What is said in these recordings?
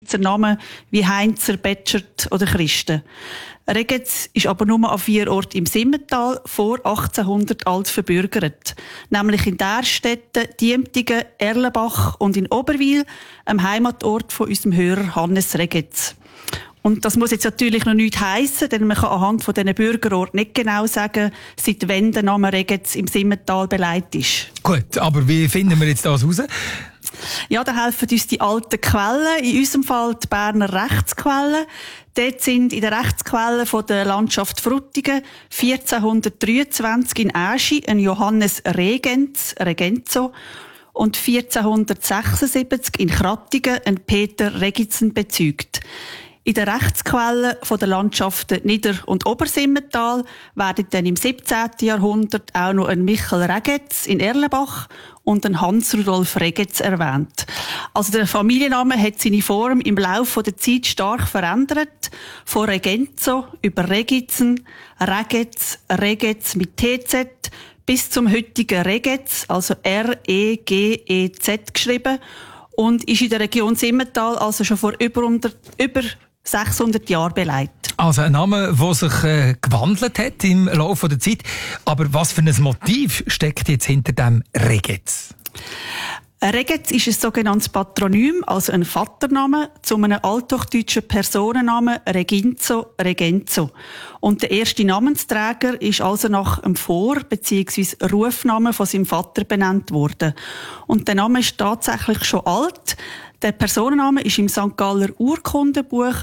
Schweizer Namen wie Heinzer, Betschert oder Christen. Regetz ist aber nur an 4 Orten im Simmental vor 1800 alt verbürgert. Nämlich in Därstetten, Diemtigen, Erlenbach und in Oberwil, einem Heimatort von unserem Hörer Hannes Regetz. Und das muss jetzt natürlich noch nichts heissen, denn man kann anhand von diesen Bürgerorten nicht genau sagen, seit wann der Name Regetz im Simmental beleidigt ist. Gut, aber wie finden wir jetzt das raus? Ja, da helfen uns die alten Quellen, in unserem Fall die Berner Rechtsquellen. Dort sind in den Rechtsquellen von der Landschaft Frutigen 1423 in Äschi ein Johannes Regenzo und 1476 in Krattigen ein Peter Regitzen bezeugt. In den Rechtsquellen von der Landschaften Nieder- und Obersimmental werden dann im 17. Jahrhundert auch noch ein Michel Regetz in Erlenbach und ein Hans-Rudolf Regetz erwähnt. Also der Familienname hat seine Form im Laufe der Zeit stark verändert. Von Regenzo über Regitzen, Regetz mit TZ bis zum heutigen Regetz, also R-E-G-E-Z geschrieben, und ist in der Region Simmental also schon vor über 600 Jahren beleidigt. Also ein Name, der sich gewandelt hat im Laufe der Zeit. Aber was für ein Motiv steckt jetzt hinter dem Regetz? Regetz ist ein sogenanntes Patronym, also ein Vatername, zu einem althochdeutschen Personennamen Regenzo. Und der erste Namensträger ist also nach einem Vor- bzw. Rufnamen von seinem Vater benannt worden. Und der Name ist tatsächlich schon alt. Der Personenname ist im St. Galler Urkundenbuch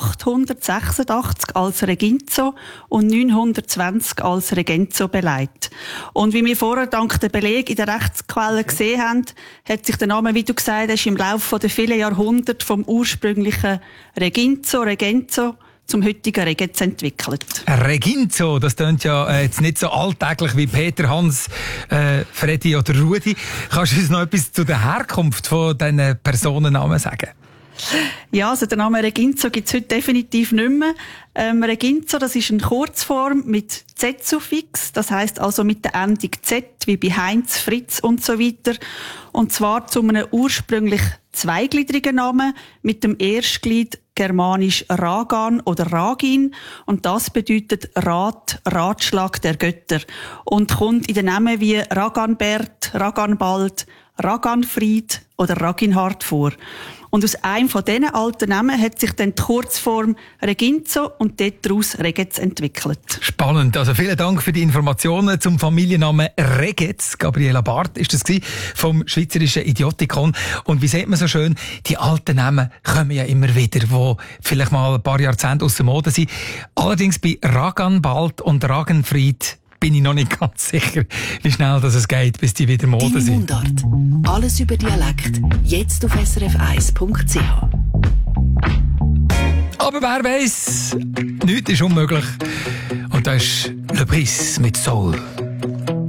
886 als Reginzo und 920 als Regenzo beleidigt. Und wie wir vorher dank der Beleg in der Rechtsquelle gesehen haben, hat sich der Name, wie du gesagt hast, im Laufe der vielen Jahrhunderte vom ursprünglichen Regenzo zum heutigen Regetz entwickelt. Reginzo, das klingt ja jetzt nicht so alltäglich wie Peter, Hans, Freddy oder Rudi. Kannst du uns noch etwas zu der Herkunft von diesen Personennamen sagen? Ja, also der Name Reginzo gibt es heute definitiv nicht mehr. Reginzo, das ist eine Kurzform mit Z-Suffix, das heisst also mit der Endung Z, wie bei Heinz, Fritz und so weiter. Und zwar zu einem ursprünglich zweigliedrigen Namen mit dem Erstglied germanisch Ragan oder Ragin. Und das bedeutet Ratschlag der Götter. Und kommt in den Namen wie Raganbert, Raganbald, Raganfried oder Raginhard vor. Und aus einem von diesen alten Namen hat sich dann die Kurzform Reginzo und daraus Regetz entwickelt. Spannend. Also vielen Dank für die Informationen zum Familiennamen Regetz. Gabriela Barth ist das vom Schweizerischen Idiotikon. Und wie sieht man so schön, die alten Namen kommen ja immer wieder, die vielleicht mal ein paar Jahrzehnte aus der Mode sind. Allerdings bei Raganbald und Ragenfried bin ich noch nicht ganz sicher, wie schnell das es geht, bis die wieder Mode sind. Mundart. Alles über Dialekt. Jetzt auf srf1.ch. Aber wer weiss, nichts ist unmöglich. Und das ist Le Bris mit Soul.